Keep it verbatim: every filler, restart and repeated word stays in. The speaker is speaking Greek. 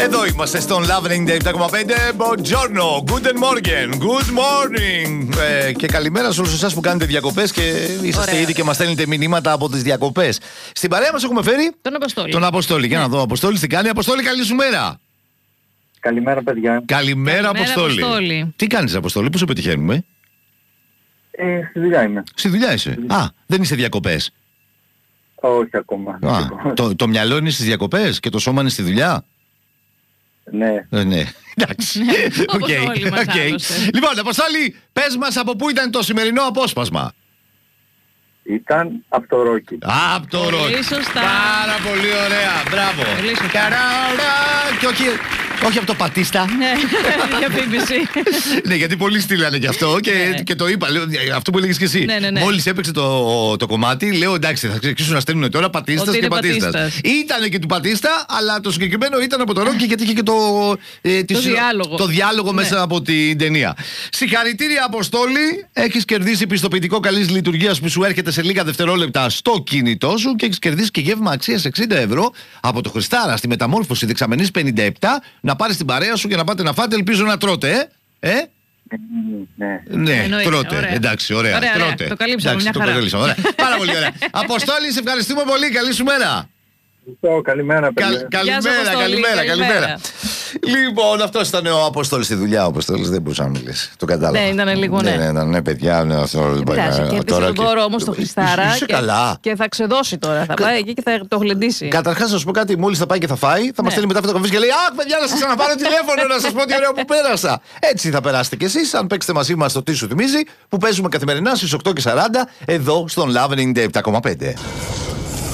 Εδώ είμαστε στον Love ενενήντα επτά κόμμα πέντε. Buongiorno, guten Morgen, good morning. Ε, και καλημέρα σε όλους εσάς που κάνετε διακοπές και είσαστε Ωραία. ήδη και μας στέλνετε μηνύματα από τις διακοπές. Στην παρέα μας έχουμε φέρει τον Αποστόλη. Τον Αποστόλη. Για να δω, Αποστόλη τι κάνει. Αποστόλη, καλή σου μέρα. Καλημέρα, παιδιά. Καλημέρα, Καλημέρα Αποστόλη. Αποστόλη. Τι κάνεις, Αποστόλη, πού σε πετυχαίνουμε? Ε, στη δουλειά είμαι. Στη δουλειά είσαι. Α, δεν είσαι διακοπές. Όχι ακόμα. Α, το, το μυαλό είναι στις διακοπές και το σώμα είναι στη δουλειά. Ναι. Ε, ναι. Εντάξει. Όπως Okay. όλοι μας Okay. άλλωστε. Λοιπόν, Αποστόλη, πες μας από πού ήταν το σημερινό απόσπασμα. Ήταν από το Ρόκι. Από το Πολύ Ρόκι. σωστά. Πάρα πολύ ωραία. Μπράβο. Πολύ σωστά. Καράρα. Και όχι, όχι από το Πατίστα. Ναι, διαφήμιση. Ναι, γιατί πολλοί στείλανε γι' αυτό και, Ναι. και το είπα. Λέω, αυτό που έλεγες και εσύ. Ναι, ναι, ναι. Μόλις έπαιξε το, το κομμάτι, λέω εντάξει, θα ξεκινήσουν να στέλνουν τώρα Πατίστας Ότι και είναι Πατίστας. Πατίστας. Ήτανε και του Πατίστα, αλλά το συγκεκριμένο ήταν από το Ρόκι γιατί είχε και το, ε, Το διάλογο. το διάλογο Ναι. μέσα από την ταινία. Συγχαρητήρια, Αποστόλη. Έχεις κερδίσει πιστοποιητικό καλής λειτουργίας που σου έρχεται σε λίγα δευτερόλεπτα στο κινητό σου και έχεις κερδίσει και γεύμα αξίας εξήντα ευρώ από το Χριστάρα στη Μεταμόρφωση Δεξαμενής πενήντα επτά. Να πάρεις την παρέα σου και να πάτε να φάτε. Ελπίζω να τρώτε, ε. ε? Ναι. Ναι, Εννοείται, τρώτε. ωραία. Εντάξει, ωραία. Ωραία, ωραία. Τρώτε. Το καλύψαμε, Εντάξει, μια το χαρά. καλύψαμε, ωραία. Πάρα πολύ ωραία. Αποστόλη, σε ευχαριστούμε πολύ. Καλή σου μέρα. Ευχαριστώ, καλημέρα, παιδιά. Καλ- Γεια σου, καλημέρα, Αποστόλη, καλημέρα, καλημέρα. καλημέρα. Λοιπόν, αυτό ήταν ο Αποστόλη στη δουλειά. Ο Αποστόλη δεν μπορούσε να μιλήσει. Το κατάλαβα. Ναι, ήταν λίγο, ναι. Ναι, ναι, ναι, παιδιά, ναι, αυτό. Δεν πειράζει, κέρδισε τον δώρο όμως το Χριστάρα Είσαι και, καλά. και θα ξεδώσει τώρα. Θα πάει εκεί και θα το γλεντήσει. Καταρχάς, να σου πω κάτι, μόλις θα πάει και θα φάει, θα μας Ναι. στέλνει μετά φωτογραφίες και λέει αχ, παιδιά, να σας ξαναπάρω τηλέφωνο, να σας πω τι ωραίο που πέρασα. Έτσι θα περάσετε κι εσείς, αν παίξετε μαζί μας το Τι σου θυμίζει, που παίζουμε καθημερινά στις οκτώ και σαράντα εδώ στον Love ενενήντα επτά κόμμα πέντε.